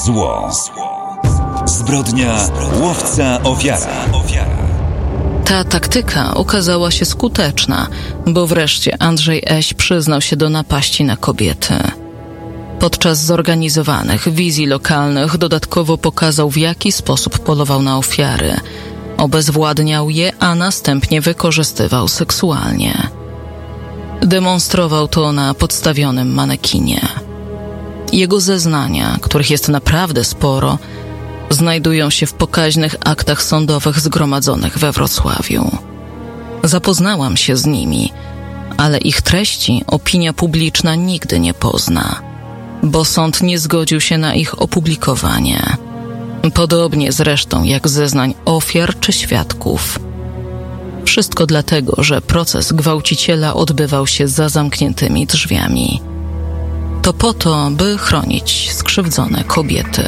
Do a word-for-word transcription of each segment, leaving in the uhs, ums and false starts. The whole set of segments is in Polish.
Zło. Zbrodnia łowca ofiara. Ta taktyka okazała się skuteczna, bo wreszcie Andrzej Eś przyznał się do napaści na kobiety. Podczas zorganizowanych wizji lokalnych dodatkowo pokazał, w jaki sposób polował na ofiary. Obezwładniał je, a następnie wykorzystywał seksualnie. Demonstrował to na podstawionym manekinie. Jego zeznania, których jest naprawdę sporo, znajdują się w pokaźnych aktach sądowych zgromadzonych we Wrocławiu. Zapoznałam się z nimi, ale ich treści opinia publiczna nigdy nie pozna, bo sąd nie zgodził się na ich opublikowanie. Podobnie zresztą jak zeznań ofiar czy świadków. Wszystko dlatego, że proces gwałciciela odbywał się za zamkniętymi drzwiami. To po to, by chronić skrzywdzone kobiety.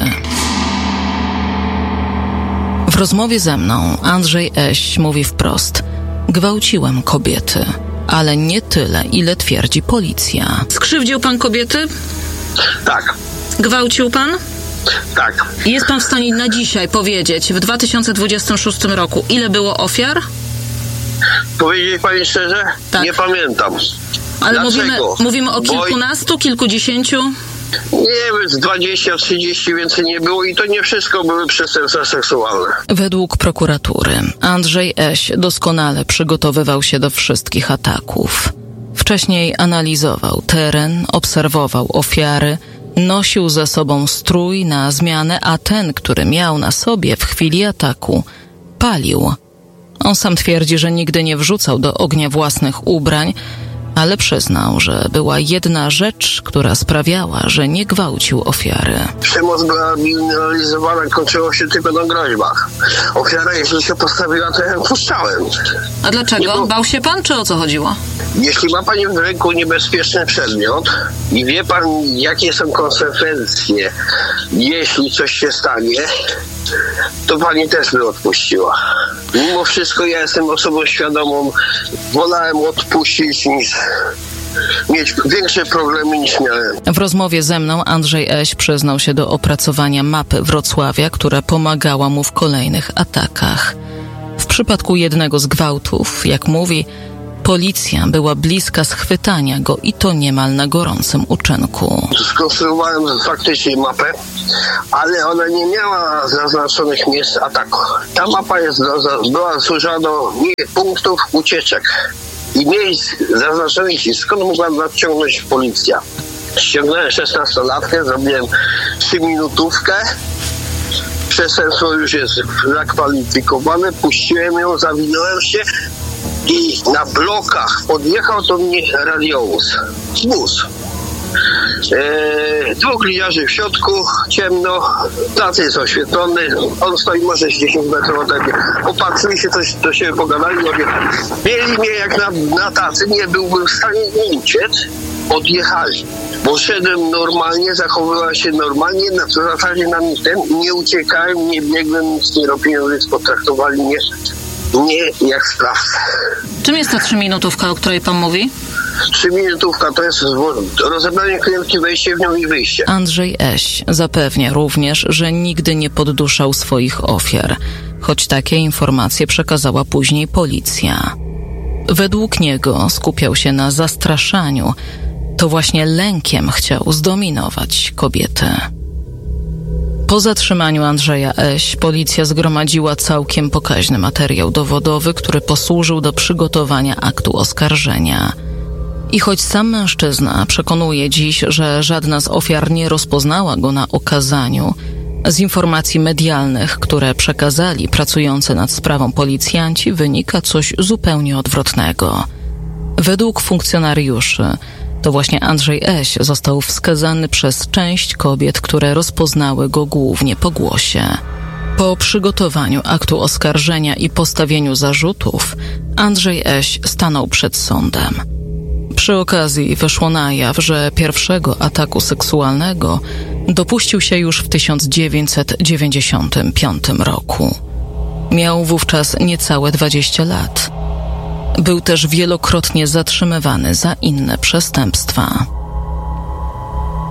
W rozmowie ze mną Andrzej Eś mówi wprost: gwałciłem kobiety, ale nie tyle, ile twierdzi policja. Skrzywdził pan kobiety? Tak. Gwałcił pan? Tak. Jest pan w stanie na dzisiaj powiedzieć, w dwa tysiące dwudziestym szóstym roku, ile było ofiar? Powiedzieć pani szczerze? Tak. Nie pamiętam. Ale mówimy, Dlaczego? mówimy o Bo... kilkunastu, kilkudziesięciu? Nie wiem, z dwadzieścia trzydzieści więcej nie było i to nie wszystko były przestępstwa seksualne. Według prokuratury Andrzej Eś doskonale przygotowywał się do wszystkich ataków. Wcześniej analizował teren, obserwował ofiary, nosił ze sobą strój na zmianę, a ten, który miał na sobie w chwili ataku, palił. On sam twierdzi, że nigdy nie wrzucał do ognia własnych ubrań, ale przyznał, że była jedna rzecz, która sprawiała, że nie gwałcił ofiary. Przemoc była minimalizowana, kończyło się tylko na groźbach. Ofiara, jeśli się postawiła, to ja ją puszczałem. A dlaczego? Nie, bo... Bał się pan, czy o co chodziło? Jeśli ma pani w ręku niebezpieczny przedmiot i wie pan, jakie są konsekwencje, jeśli coś się stanie, to pani też by odpuściła. Mimo wszystko ja jestem osobą świadomą, wolałem odpuścić niż mieć większe problemy niż miałem. W rozmowie ze mną Andrzej Eś przyznał się do opracowania mapy Wrocławia, która pomagała mu w kolejnych atakach. W przypadku jednego z gwałtów, jak mówi, policja była bliska schwytania go i to niemal na gorącym uczynku. Skonstruowałem faktycznie mapę, ale ona nie miała zaznaczonych miejsc ataku. Ta mapa jest do, była służyła do punktów ucieczek i miejsc zaznaczonych, skąd mogła nadciągnąć policja. Ściągnąłem szesnastolatkę, zrobiłem trzyminutówkę. Przestępstwo już jest zakwalifikowane, puściłem ją, zawinąłem się i na blokach podjechał do mnie radiowóz. Bus. Eee, dwóch gliniarzy w środku, ciemno, plac jest oświetlony, on stoi może z dziesięć metrów ode mnie. Opatrzyli się, coś do siebie pogadali, odjechali. Mieli mnie jak na, na tacy, nie byłbym w stanie uciec, odjechali. Bo szedłem normalnie, zachowywałem się normalnie, na co zasadzie na mnie ten, nie uciekałem, nie biegłem, nic nie robiłem, więc potraktowali mnie nie jak sprawcę. Czym jest ta trzyminutówka, o której pan mówi? Trzyminutówka to jest rozebranie klientki, wejście w nią i wyjście. Andrzej Eś zapewnia również, że nigdy nie podduszał swoich ofiar, choć takie informacje przekazała później policja. Według niego skupiał się na zastraszaniu. To właśnie lękiem chciał zdominować kobiety. Po zatrzymaniu Andrzeja Eś policja zgromadziła całkiem pokaźny materiał dowodowy, który posłużył do przygotowania aktu oskarżenia. I choć sam mężczyzna przekonuje dziś, że żadna z ofiar nie rozpoznała go na okazaniu, z informacji medialnych, które przekazali pracujący nad sprawą policjanci, wynika coś zupełnie odwrotnego. Według funkcjonariuszy to właśnie Andrzej Eś został wskazany przez część kobiet, które rozpoznały go głównie po głosie. Po przygotowaniu aktu oskarżenia i postawieniu zarzutów, Andrzej Eś stanął przed sądem. Przy okazji wyszło na jaw, że pierwszego ataku seksualnego dopuścił się już w tysiąc dziewięćset dziewięćdziesiątym piątym roku. Miał wówczas niecałe dwadzieścia lat. Był też wielokrotnie zatrzymywany za inne przestępstwa.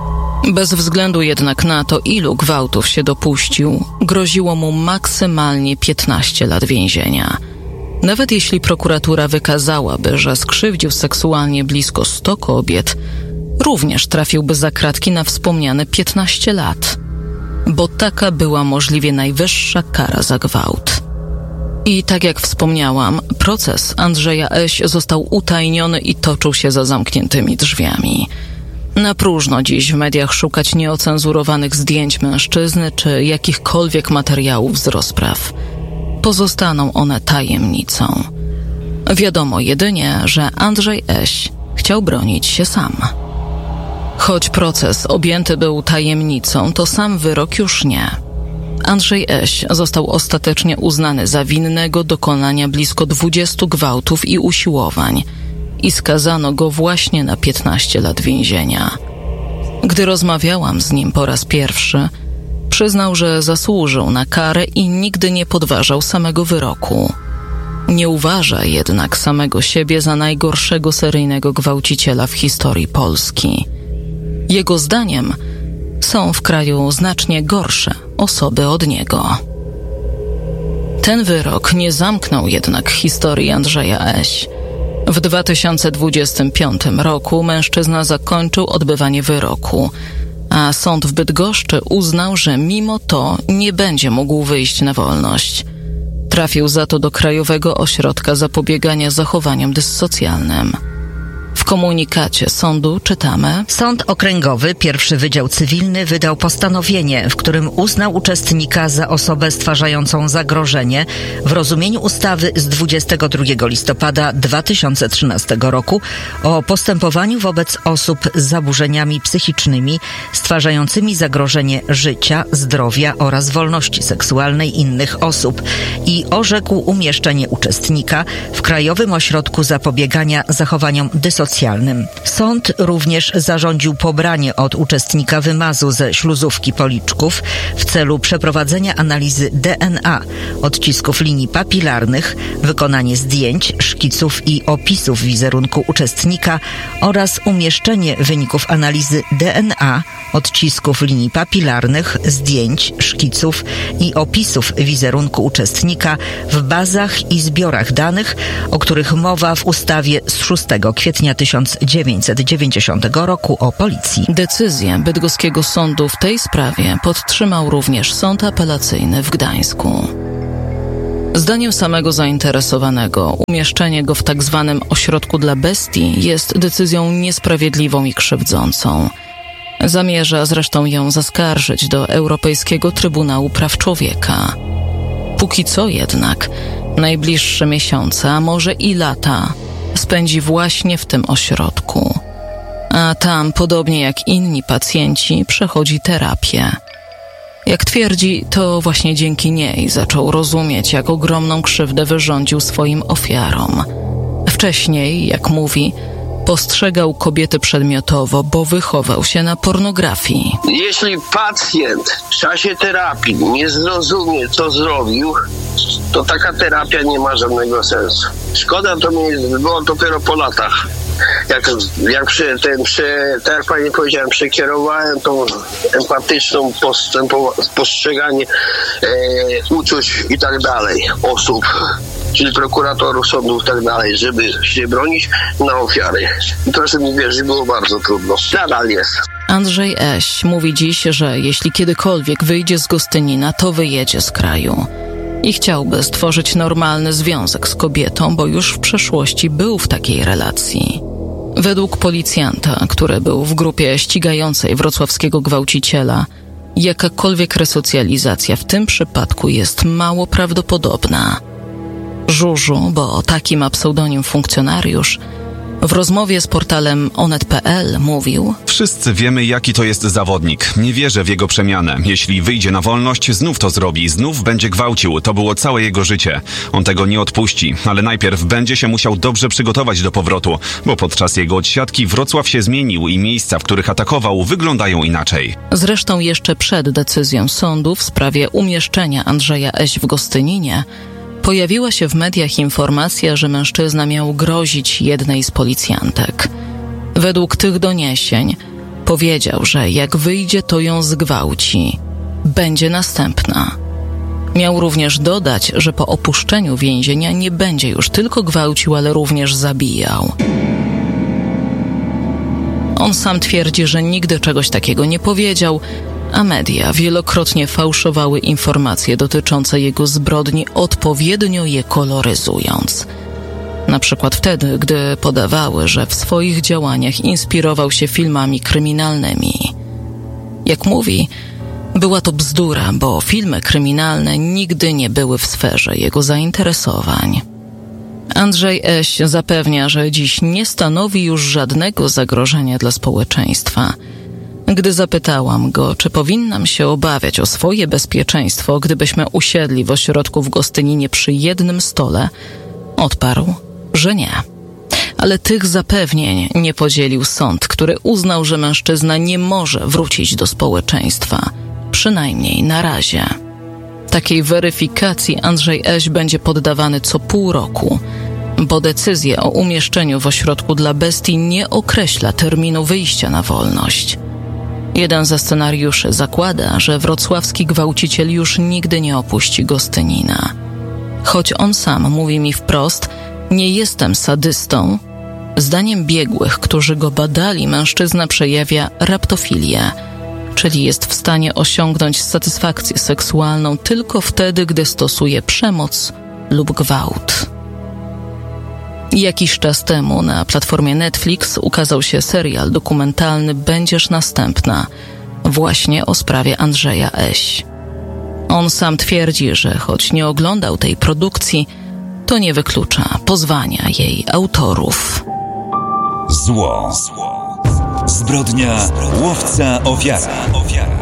Bez względu jednak na to, ilu gwałtów się dopuścił, groziło mu maksymalnie piętnaście lat więzienia. Nawet jeśli prokuratura wykazałaby, że skrzywdził seksualnie blisko sto kobiet, również trafiłby za kratki na wspomniane piętnaście lat, bo taka była możliwie najwyższa kara za gwałt. I tak jak wspomniałam, proces Andrzeja S. został utajniony i toczył się za zamkniętymi drzwiami. Na próżno dziś w mediach szukać nieocenzurowanych zdjęć mężczyzny czy jakichkolwiek materiałów z rozpraw. Pozostaną one tajemnicą. Wiadomo jedynie, że Andrzej S. chciał bronić się sam. Choć proces objęty był tajemnicą, to sam wyrok już nie. Andrzej S. został ostatecznie uznany za winnego dokonania blisko dwudziestu gwałtów i usiłowań i skazano go właśnie na piętnaście lat więzienia. Gdy rozmawiałam z nim po raz pierwszy, przyznał, że zasłużył na karę i nigdy nie podważał samego wyroku. Nie uważa jednak samego siebie za najgorszego seryjnego gwałciciela w historii Polski. Jego zdaniem są w kraju znacznie gorsze osoby od niego. Ten wyrok nie zamknął jednak historii Andrzeja S. W dwa tysiące dwudziestym piątym roku mężczyzna zakończył odbywanie wyroku, a sąd w Bydgoszczy uznał, że mimo to nie będzie mógł wyjść na wolność. Trafił za to do Krajowego Ośrodka Zapobiegania Zachowaniom Dyssocjalnym. W komunikacie sądu czytamy: Sąd Okręgowy, pierwszy Wydział Cywilny, wydał postanowienie, w którym uznał uczestnika za osobę stwarzającą zagrożenie w rozumieniu ustawy z dwudziestego drugiego listopada dwa tysiące trzynastego roku o postępowaniu wobec osób z zaburzeniami psychicznymi stwarzającymi zagrożenie życia, zdrowia oraz wolności seksualnej innych osób i orzekł umieszczenie uczestnika w Krajowym Ośrodku Zapobiegania Zachowaniom Dyssocjalnym. Sąd również zarządził pobranie od uczestnika wymazu ze śluzówki policzków w celu przeprowadzenia analizy D N A, odcisków linii papilarnych, wykonanie zdjęć, szkiców i opisów wizerunku uczestnika oraz umieszczenie wyników analizy D N A, odcisków linii papilarnych, zdjęć, szkiców i opisów wizerunku uczestnika w bazach i zbiorach danych, o których mowa w ustawie z szóstego kwietnia tysiąc dziewięćset dziewięćdziesiątego roku o policji. Decyzję bydgoskiego sądu w tej sprawie podtrzymał również Sąd Apelacyjny w Gdańsku. Zdaniem samego zainteresowanego, umieszczenie go w tak zwanym ośrodku dla bestii jest decyzją niesprawiedliwą i krzywdzącą. Zamierza zresztą ją zaskarżyć do Europejskiego Trybunału Praw Człowieka. Póki co jednak, najbliższe miesiące, a może i lata, spędzi właśnie w tym ośrodku. A tam, podobnie jak inni pacjenci, przechodzi terapię. Jak twierdzi, to właśnie dzięki niej zaczął rozumieć, jak ogromną krzywdę wyrządził swoim ofiarom. Wcześniej, jak mówi, postrzegał kobiety przedmiotowo, bo wychował się na pornografii. Jeśli pacjent w czasie terapii nie zrozumie, co zrobił, to taka terapia nie ma żadnego sensu. Szkoda to mi było dopiero po latach. Jak, jak przy ten, przy, tak jak pani powiedziałem, przekierowałem tą empatyczną postępowa- postrzeganie e, uczuć i tak dalej osób, czyli prokuratorów, sądów i tak dalej, żeby się bronić na ofiary. I proszę mi wierzyć, było bardzo trudno. Nadal jest. Andrzej S. mówi dziś, że jeśli kiedykolwiek wyjdzie z Gostynina, to wyjedzie z kraju. I chciałby stworzyć normalny związek z kobietą, bo już w przeszłości był w takiej relacji. Według policjanta, który był w grupie ścigającej wrocławskiego gwałciciela, jakakolwiek resocjalizacja w tym przypadku jest mało prawdopodobna. Żużu, bo taki ma pseudonim funkcjonariusz, w rozmowie z portalem onet kropka pe el mówił: Wszyscy wiemy, jaki to jest zawodnik. Nie wierzę w jego przemianę. Jeśli wyjdzie na wolność, znów to zrobi. Znów będzie gwałcił. To było całe jego życie. On tego nie odpuści. Ale najpierw będzie się musiał dobrze przygotować do powrotu, bo podczas jego odsiadki Wrocław się zmienił i miejsca, w których atakował, wyglądają inaczej. Zresztą jeszcze przed decyzją sądu w sprawie umieszczenia Andrzeja S. w Gostyninie pojawiła się w mediach informacja, że mężczyzna miał grozić jednej z policjantek. Według tych doniesień Powiedział, że jak wyjdzie, to ją zgwałci. Będzie następna. Miał również dodać, że po opuszczeniu więzienia nie będzie już tylko gwałcił, ale również zabijał. On sam twierdzi, że nigdy czegoś takiego nie powiedział, a media wielokrotnie fałszowały informacje dotyczące jego zbrodni, odpowiednio je koloryzując. Na przykład wtedy, gdy podawały, że w swoich działaniach inspirował się filmami kryminalnymi. Jak mówi, była to bzdura, bo filmy kryminalne nigdy nie były w sferze jego zainteresowań. Andrzej Eś zapewnia, że dziś nie stanowi już żadnego zagrożenia dla społeczeństwa. Gdy zapytałam go, czy powinnam się obawiać o swoje bezpieczeństwo, gdybyśmy usiedli w ośrodku w Gostyninie przy jednym stole, odparł, że nie. Ale tych zapewnień nie podzielił sąd, który uznał, że mężczyzna nie może wrócić do społeczeństwa, przynajmniej na razie. Takiej weryfikacji Andrzej Eś będzie poddawany co pół roku, bo decyzja o umieszczeniu w ośrodku dla bestii nie określa terminu wyjścia na wolność. Jeden ze scenariuszy zakłada, że wrocławski gwałciciel już nigdy nie opuści Gostynina. Choć on sam mówi mi wprost, nie jestem sadystą, zdaniem biegłych, którzy go badali, mężczyzna przejawia raptofilię, czyli jest w stanie osiągnąć satysfakcję seksualną tylko wtedy, gdy stosuje przemoc lub gwałt. Jakiś czas temu na platformie Netflix ukazał się serial dokumentalny Będziesz następna, właśnie o sprawie Andrzeja Eś. On sam twierdzi, że choć nie oglądał tej produkcji, to nie wyklucza pozwania jej autorów. Zło. Zbrodnia, łowca, ofiara.